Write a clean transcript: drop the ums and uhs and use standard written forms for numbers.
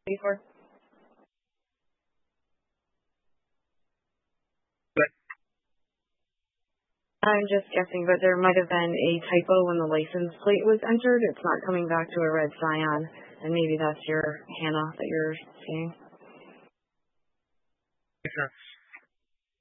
before? I'm just guessing, but there might have been a typo when the license plate was entered. It's not coming back to a red Scion, and maybe that's your Hannah that you're seeing. Sure.